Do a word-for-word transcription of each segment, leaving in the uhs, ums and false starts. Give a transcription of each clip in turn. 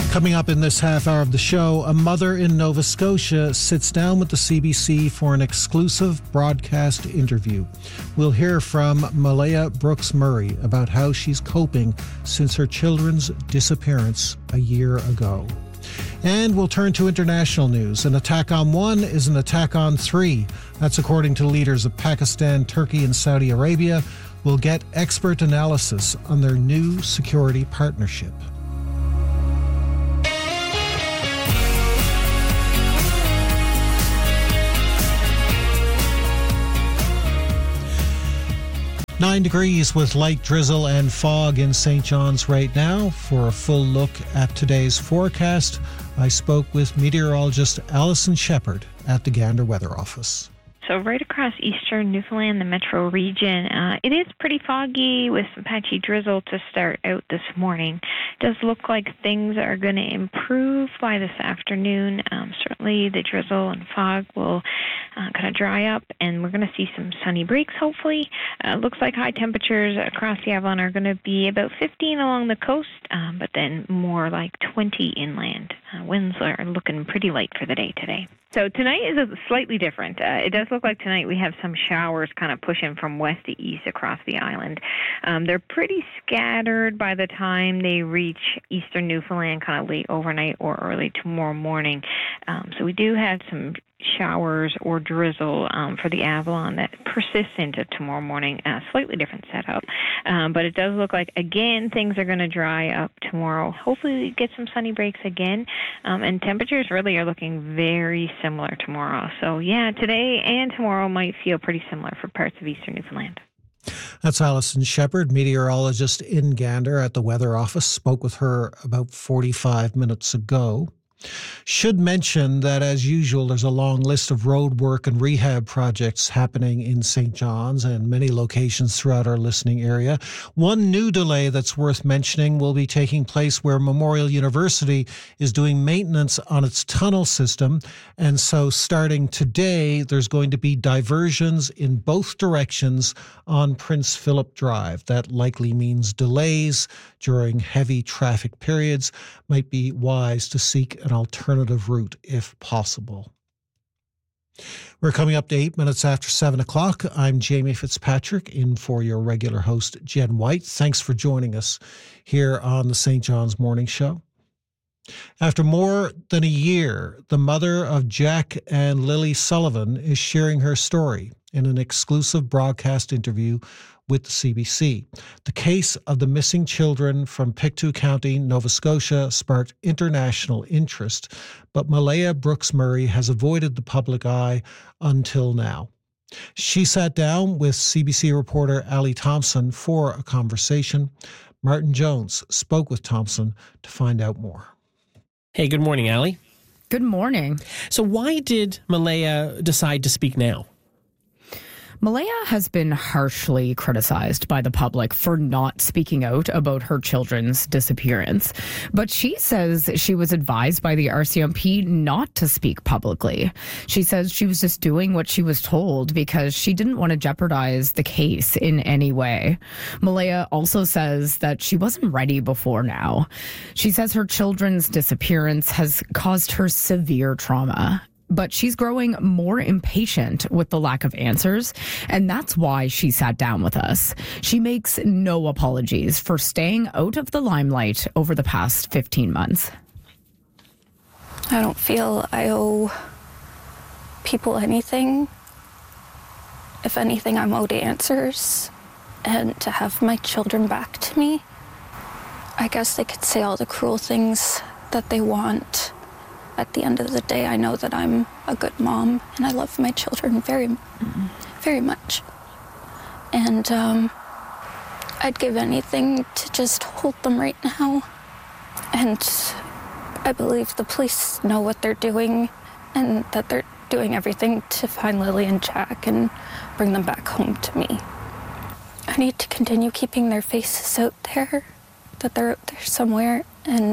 Coming up in this half hour of the show, a mother in Nova Scotia sits down with the C B C for an exclusive broadcast interview. We'll hear from Malaya Brooks Murray about how she's coping since her children's disappearance a year ago. And we'll turn to international news. An attack on one is an attack on three. That's according to leaders of Pakistan, Turkey, and Saudi Arabia. We'll get expert analysis on their new security partnership. Nine degrees with light drizzle and fog in Saint John's right now. For a full look at today's forecast, I spoke with meteorologist Alison Shepherd at the Gander Weather Office. So right across eastern Newfoundland, the metro region, uh, it is pretty foggy with some patchy drizzle to start out this morning. It does look like things are going to improve by this afternoon. Um, certainly the drizzle and fog will uh, kind of dry up, and we're going to see some sunny breaks, hopefully. Uh, looks like high temperatures across the Avalon are going to be about fifteen along the coast, um, but then more like twenty inland. Uh, winds are looking pretty light for the day today. So tonight is a slightly different. Uh, it does look like tonight we have some showers kind of pushing from west to east across the island. Um, they're pretty scattered by the time they reach eastern Newfoundland, kind of late overnight or early tomorrow morning. Um, so we do have some showers or drizzle um, for the Avalon that persists into tomorrow morning. A slightly different setup. Um, but it does look like, again, things are going to dry up tomorrow. Hopefully we get some sunny breaks again. Um, and temperatures really are looking very similar tomorrow. So, yeah, today and tomorrow might feel pretty similar for parts of eastern Newfoundland. That's Alison Shepherd, meteorologist in Gander at the Weather Office. Spoke with her about forty-five minutes ago. Should mention that, as usual, there's a long list of road work and rehab projects happening in Saint John's and many locations throughout our listening area. One new delay that's worth mentioning will be taking place where Memorial University is doing maintenance on its tunnel system. And so starting today, there's going to be diversions in both directions on Prince Philip Drive. That likely means delays during heavy traffic periods. Might be wise to seek an alternative route if possible. We're coming up to eight minutes after seven o'clock. I'm Jamie Fitzpatrick, in for your regular host, Jen White. Thanks for joining us here on the Saint John's Morning Show. After more than a year, the mother of Jack and Lily Sullivan is sharing her story in an exclusive broadcast interview with the C B C. The case of the missing children from Pictou County, Nova Scotia, sparked international interest, but Malaya Brooks Murray has avoided the public eye until now. She sat down with C B C reporter Ali Thompson for a conversation. Martin Jones spoke with Thompson to find out more. Hey, good morning, Ali. Good morning. So why did Malaya decide to speak now? Malaya has been harshly criticized by the public for not speaking out about her children's disappearance. But she says she was advised by the R C M P not to speak publicly. She says she was just doing what she was told because she didn't want to jeopardize the case in any way. Malaya also says that she wasn't ready before now. She says her children's disappearance has caused her severe trauma. But she's growing more impatient with the lack of answers, and that's why she sat down with us. She makes no apologies for staying out of the limelight over the past fifteen months. I don't feel I owe people anything. If anything, I'm owed answers. And to have my children back to me, I guess they could say all the cruel things that they want. At the end of the day, I know that I'm a good mom, and I love my children very, mm-hmm. very much. And um, I'd give anything to just hold them right now. And I believe the police know what they're doing, and that they're doing everything to find Lily and Jack and bring them back home to me. I need to continue keeping their faces out there, that they're out there somewhere, and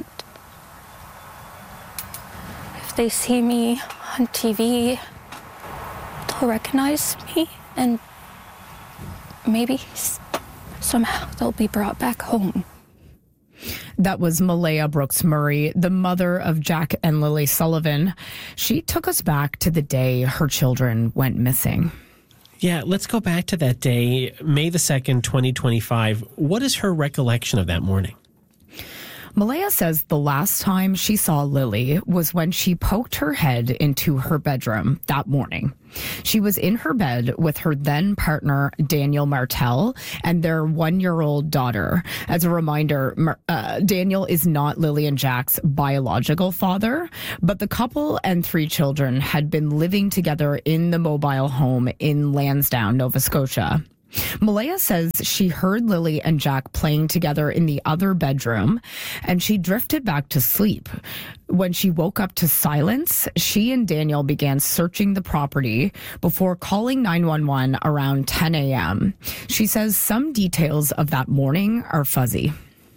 they see me on T V, they'll recognize me, and maybe somehow they'll be brought back home. That was Malaya Brooks Murray, the mother of Jack and Lily Sullivan. She took us back to the day her children went missing. Yeah, let's go back to that day, May the second, twenty twenty-five. What is her recollection of that morning? Malaya says the last time she saw Lily was when she poked her head into her bedroom that morning. She was in her bed with her then partner, Daniel Martel, and their one-year-old daughter. As a reminder, uh, Daniel is not Lily and Jack's biological father, but the couple and three children had been living together in the mobile home in Lansdowne, Nova Scotia. Malaya says she heard Lily and Jack playing together in the other bedroom, and she drifted back to sleep. When she woke up to silence, she and Daniel began searching the property before calling nine one one around ten a.m. She says some details of that morning are fuzzy.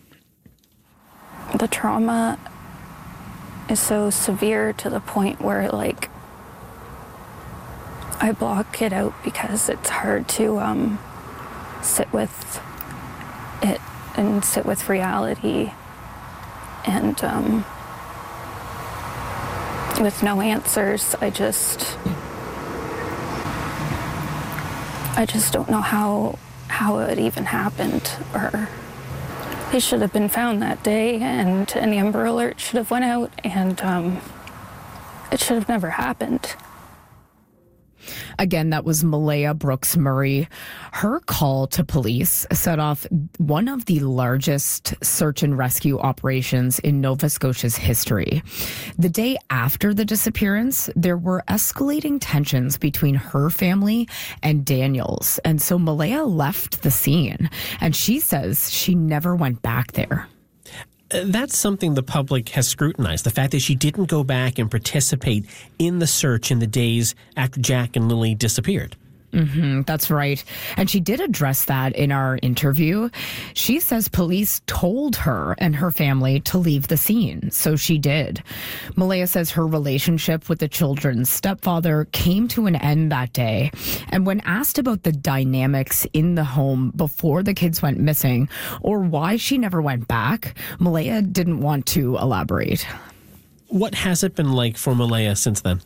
The trauma is so severe to the point where, like, I block it out because it's hard to um, sit with it and sit with reality, and um, with no answers. I just, I just don't know how how it even happened. Or he should have been found that day, and an Amber Alert should have went out, and um, it should have never happened. Again, that was Malaya Brooks Murray. Her call to police set off one of the largest search and rescue operations in Nova Scotia's history. The day after the disappearance, there were escalating tensions between her family and Daniel's. And so Malaya left the scene, and she says she never went back there. That's something the public has scrutinized, the fact that she didn't go back and participate in the search in the days after Jack and Lily disappeared. Mm-hmm, that's right. And she did address that in our interview. She says police told her and her family to leave the scene, so she did. Malaya says her relationship with the children's stepfather came to an end that day. And when asked about the dynamics in the home before the kids went missing or why she never went back, Malaya didn't want to elaborate. What has it been like for Malaya since then?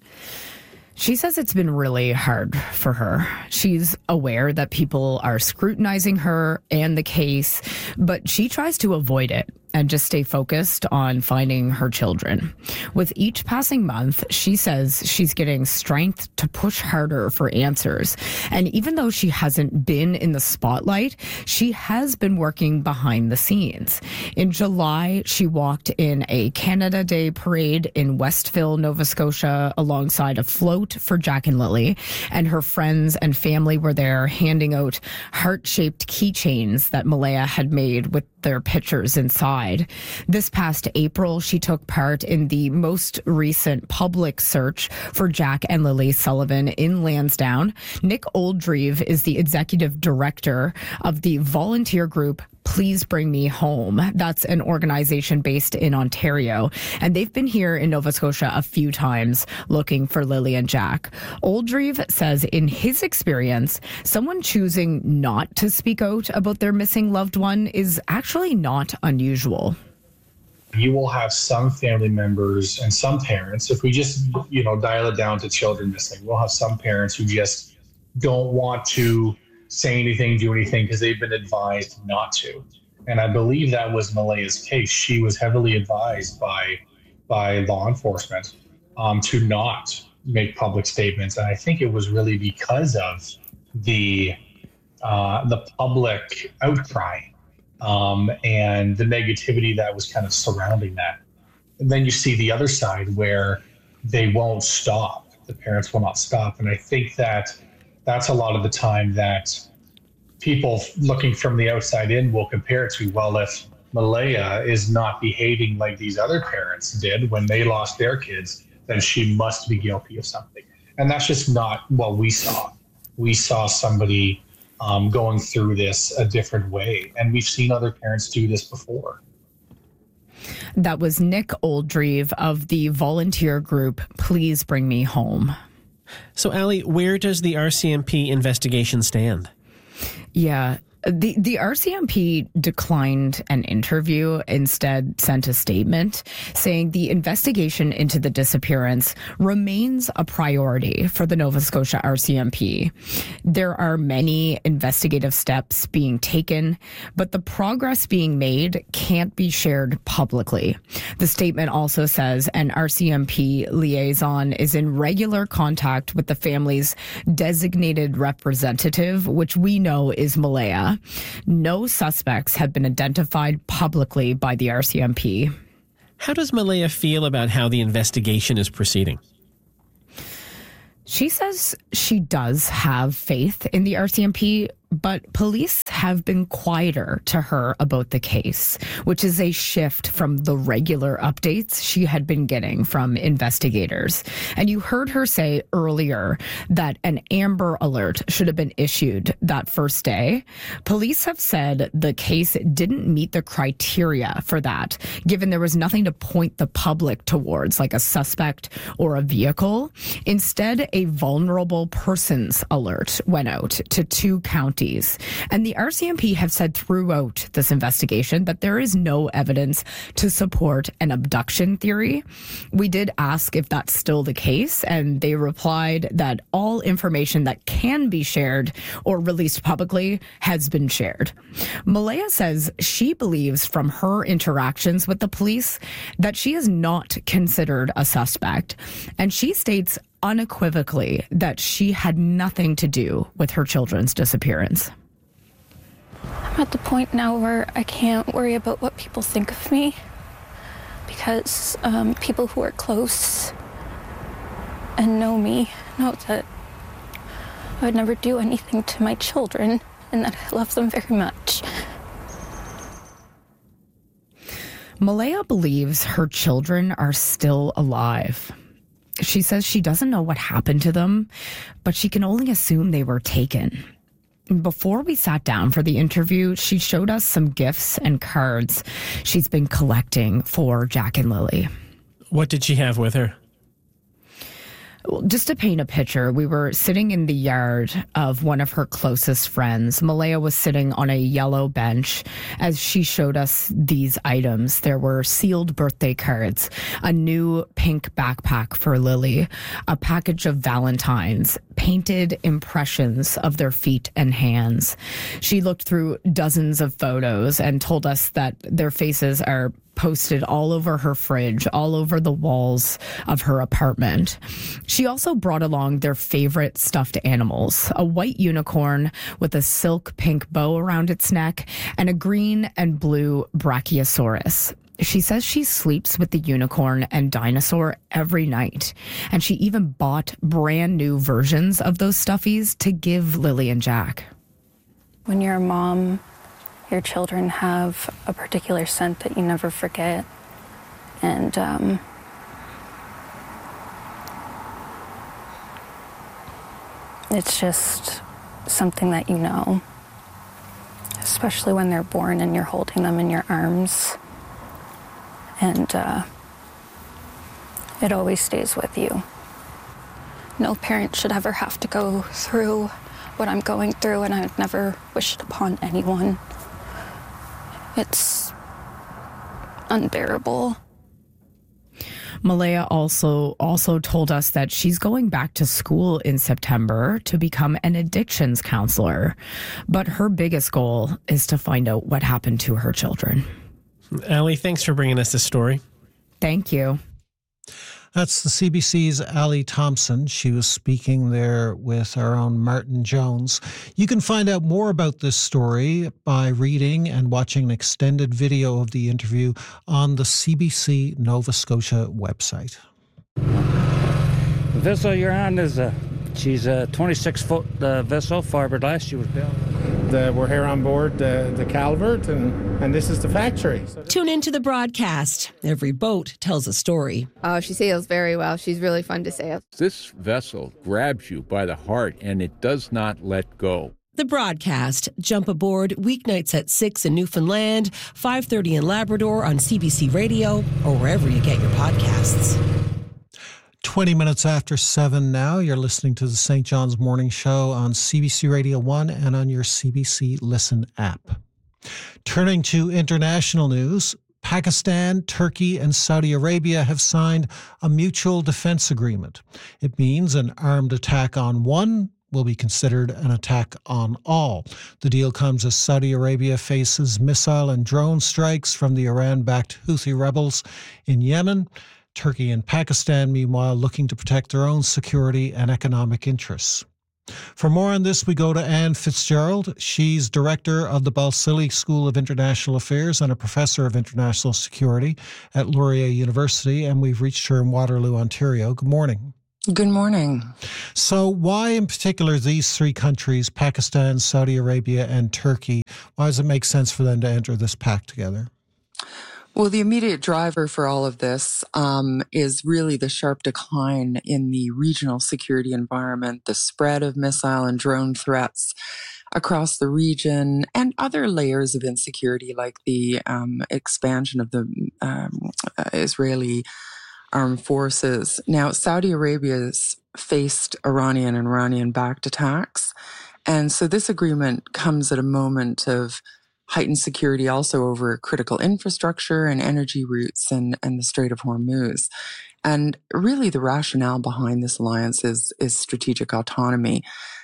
She says it's been really hard for her. She's aware that people are scrutinizing her and the case, but she tries to avoid it and just stay focused on finding her children. With each passing month, she says she's getting strength to push harder for answers. And even though she hasn't been in the spotlight, she has been working behind the scenes. In July, she walked in a Canada Day parade in Westville, Nova Scotia, alongside a float for Jack and Lily. And her friends and family were there handing out heart-shaped keychains that Malaya had made with their pictures inside. This past April, she took part in the most recent public search for Jack and Lily Sullivan in Lansdowne. Nick Oldreeve is the executive director of the volunteer group Please Bring Me Home. That's an organization based in Ontario, and they've been here in Nova Scotia a few times looking for Lily and Jack. Oldreeve says in his experience, someone choosing not to speak out about their missing loved one is actually not unusual. You will have some family members and some parents, if we just, you know, dial it down to children missing, we'll have some parents who just don't want to say anything, do anything, because they've been advised not to. And I believe that was Malaya's case. She was heavily advised by by law enforcement um, to not make public statements. And I think it was really because of the uh, the public outcry um, and the negativity that was kind of surrounding that. And then you see the other side where they won't stop. The parents will not stop. And I think that that's a lot of the time that people looking from the outside in will compare it to, well, if Malaya is not behaving like these other parents did when they lost their kids, then she must be guilty of something. And that's just not what we saw. We saw somebody um, going through this a different way. And we've seen other parents do this before. That was Nick Oldreeve of the volunteer group Please Bring Me Home. So, Ali, where does the R C M P investigation stand? Yeah, The the R C M P declined an interview, instead sent a statement saying the investigation into the disappearance remains a priority for the Nova Scotia R C M P. There are many investigative steps being taken, but the progress being made can't be shared publicly. The statement also says an R C M P liaison is in regular contact with the family's designated representative, which we know is Malaya. No suspects have been identified publicly by the R C M P. How does Malaya feel about how the investigation is proceeding? She says she does have faith in the R C M P, but police have been quieter to her about the case, which is a shift from the regular updates she had been getting from investigators. And you heard her say earlier that an Amber Alert should have been issued that first day. Police have said the case didn't meet the criteria for that, given there was nothing to point the public towards, like a suspect or a vehicle. Instead, a vulnerable persons alert went out to two counties. And the R C M P have said throughout this investigation that there is no evidence to support an abduction theory. We did ask if that's still the case, and they replied that all information that can be shared or released publicly has been shared. Malaya says she believes from her interactions with the police that she is not considered a suspect, and she states unequivocally that she had nothing to do with her children's disappearance. I'm at the point now where I can't worry about what people think of me, because um, people who are close and know me know that I would never do anything to my children and that I love them very much. Malaya believes her children are still alive. She says she doesn't know what happened to them, but she can only assume they were taken. Before we sat down for the interview, she showed us some gifts and cards she's been collecting for Jack and Lily. What did she have with her? Just to paint a picture, we were sitting in the yard of one of her closest friends. Malaya was sitting on a yellow bench as she showed us these items. There were sealed birthday cards, a new pink backpack for Lily, a package of Valentines, painted impressions of their feet and hands. She looked through dozens of photos and told us that their faces are posted all over her fridge, all over the walls of her apartment. She also brought along their favorite stuffed animals, a white unicorn with a silk pink bow around its neck and a green and blue brachiosaurus. She says she sleeps with the unicorn and dinosaur every night, and she even bought brand new versions of those stuffies to give Lily and Jack. When you're a mom, your children have a particular scent that you never forget. And um, it's just something that you know, especially when they're born and you're holding them in your arms. And uh, it always stays with you. No parent should ever have to go through what I'm going through, and I would never wish it upon anyone. It's unbearable. Malaya also also told us that she's going back to school in September to become an addictions counselor. But her biggest goal is to find out what happened to her children. Ali, thanks for bringing us this story. Thank you. That's the C B C's Ali Thompson. She was speaking there with our own Martin Jones. You can find out more about this story by reading and watching an extended video of the interview on the C B C Nova Scotia website. The vessel you're on is a, she's a twenty-six foot uh, vessel, fiberglass. She was built. The, we're here on board the, the Calvert, and, and this is the factory. So Tune into the broadcast. Every boat tells a story. Oh, she sails very well. She's really fun to sail. This vessel grabs you by the heart, and it does not let go. The broadcast. Jump aboard weeknights at six in Newfoundland, five thirty in Labrador on C B C Radio, or wherever you get your podcasts. twenty minutes after seven now. You're listening to the Saint John's Morning Show on C B C Radio one and on your C B C Listen app. Turning to international news, Pakistan, Turkey, and Saudi Arabia have signed a mutual defense agreement. It means an armed attack on one will be considered an attack on all. The deal comes as Saudi Arabia faces missile and drone strikes from the Iran-backed Houthi rebels in Yemen. Turkey and Pakistan, meanwhile, looking to protect their own security and economic interests. For more on this, we go to Anne Fitzgerald. She's director of the Balsillie School of International Affairs and a professor of international security at Laurier University, and we've reached her in Waterloo, Ontario. Good morning. Good morning. So why in particular these three countries, Pakistan, Saudi Arabia, and Turkey, why does it make sense for them to enter this pact together? Well, the immediate driver for all of this um, is really the sharp decline in the regional security environment, the spread of missile and drone threats across the region, and other layers of insecurity like the um, expansion of the um, uh, Israeli armed forces. Now, Saudi Arabia's faced Iranian and Iranian-backed attacks, and so this agreement comes at a moment of heightened security also over critical infrastructure and energy routes and, and the Strait of Hormuz. And really the rationale behind this alliance is, is strategic autonomy.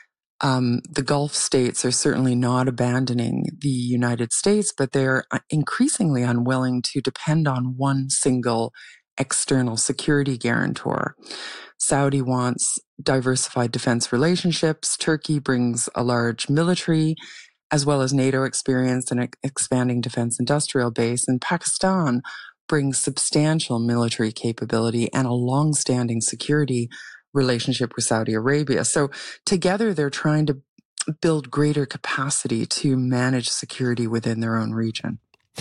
Um, the Gulf states are certainly not abandoning the United States, but they're increasingly unwilling to depend on one single external security guarantor. Saudi wants diversified defense relationships. Turkey brings a large military as well as NATO experience and expanding defense industrial base. And Pakistan brings substantial military capability and a long-standing security relationship with Saudi Arabia. So together they're trying to build greater capacity to manage security within their own region.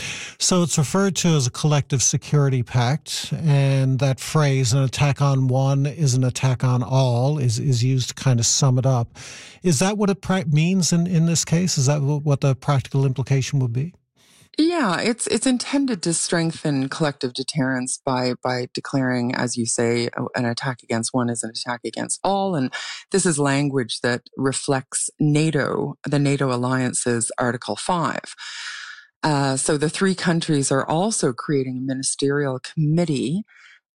So it's referred to as a collective security pact, and that phrase, an attack on one is an attack on all, is, is used to kind of sum it up. Is that what it pra- means in, in this case? Is that what the practical implication would be? Yeah, it's it's intended to strengthen collective deterrence by by declaring, as you say, an attack against one is an attack against all. And this is language that reflects NATO, the NATO alliance's Article five. Uh, so the three countries are also creating a ministerial committee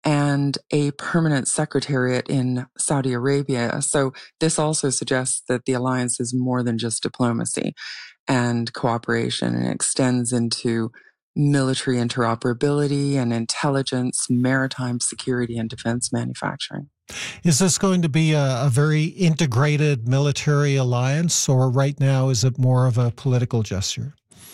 and a permanent secretariat in Saudi Arabia. So this also suggests that the alliance is more than just diplomacy and cooperation, and extends into military interoperability and intelligence, maritime security, and defense manufacturing. Is this going to be a, a very integrated military alliance, or right now is it more of a political gesture?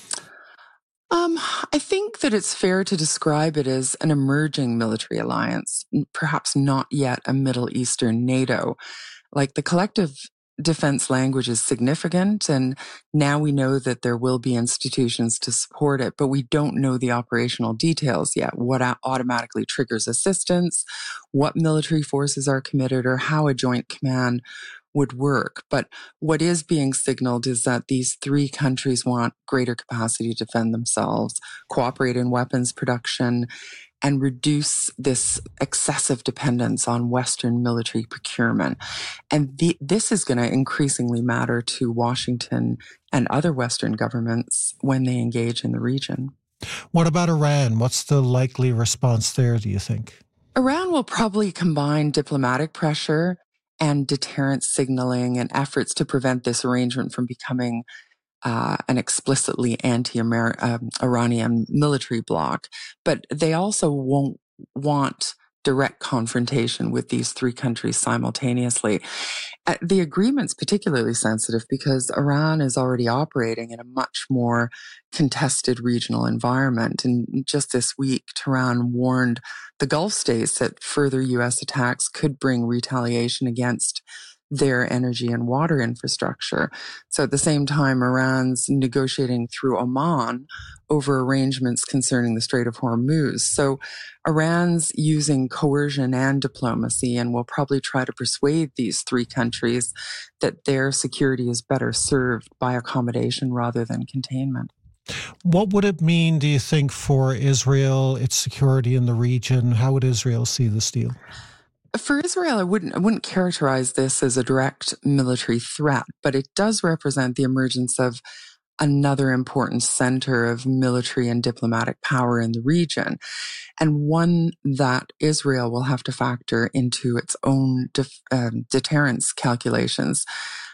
Um, I think that it's fair to describe it as an emerging military alliance, perhaps not yet a Middle Eastern NATO. Like, the collective defense language is significant, and now we know that there will be institutions to support it, but we don't know the operational details yet. What automatically triggers assistance, what military forces are committed, or how a joint command would work. But what is being signaled is that these three countries want greater capacity to defend themselves, cooperate in weapons production, and reduce this excessive dependence on Western military procurement. And the, this is going to increasingly matter to Washington and other Western governments when they engage in the region. What about Iran? What's the likely response there, do you think? Iran will probably combine diplomatic pressure and deterrence signaling and efforts to prevent this arrangement from becoming uh, an explicitly anti-Iranian military bloc. But they also won't want direct confrontation with these three countries simultaneously. Uh, the agreement's particularly sensitive because Iran is already operating in a much more contested regional environment. And just this week, Tehran warned the Gulf states that further U S attacks could bring retaliation against their energy and water infrastructure. So at the same time, Iran's negotiating through Oman over arrangements concerning the Strait of Hormuz. So Iran's using coercion and diplomacy and will probably try to persuade these three countries that their security is better served by accommodation rather than containment. What would it mean, do you think, for Israel, its security in the region? How would Israel see this deal? For Israel, I wouldn't, I wouldn't characterize this as a direct military threat, but it does represent the emergence of another important center of military and diplomatic power in the region, and one that Israel will have to factor into its own def, um, deterrence calculations.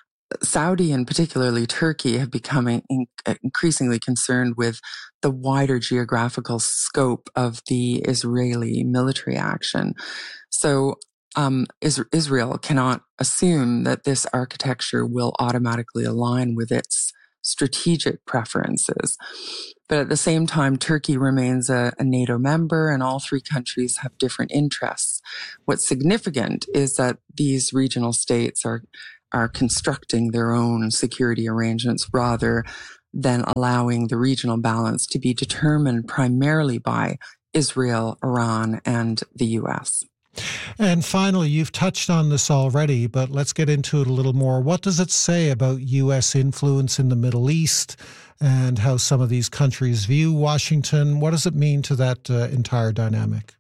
Saudi and particularly Turkey have become in, increasingly concerned with the wider geographical scope of the Israeli military action. So um, is, Israel cannot assume that this architecture will automatically align with its strategic preferences. But at the same time, Turkey remains a, a NATO member, and all three countries have different interests. What's significant is that these regional states are are constructing their own security arrangements rather than allowing the regional balance to be determined primarily by Israel, Iran, and the U S. And finally, you've touched on this already, but let's get into it a little more. What does it say about U S influence in the Middle East and how some of these countries view Washington? What does it mean to that uh, entire dynamic?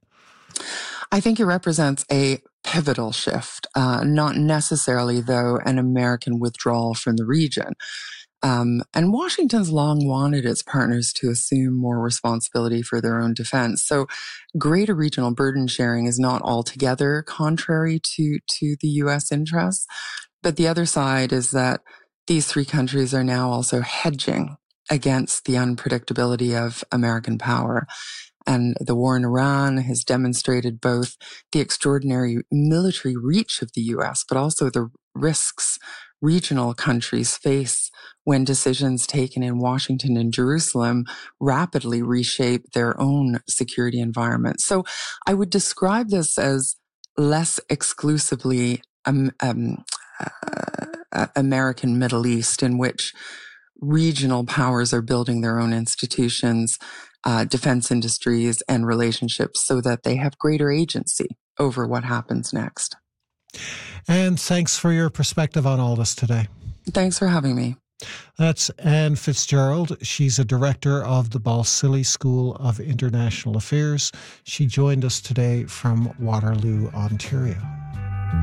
I think it represents a pivotal shift, uh, not necessarily, though, an American withdrawal from the region. Um, and Washington's long wanted its partners to assume more responsibility for their own defense. So greater regional burden sharing is not altogether contrary to, to the U S interests. But the other side is that these three countries are now also hedging against the unpredictability of American power. And the war in Iran has demonstrated both the extraordinary military reach of the U S, but also the risks regional countries face when decisions taken in Washington and Jerusalem rapidly reshape their own security environment. So I would describe this as less exclusively um, um, uh, American Middle East, in which regional powers are building their own institutions, uh, defense industries, and relationships so that they have greater agency over what happens next. And thanks for your perspective on all this today. Thanks for having me. That's Anne Fitzgerald. She's a director of the Balsillie School of International Affairs. She joined us today from Waterloo, Ontario.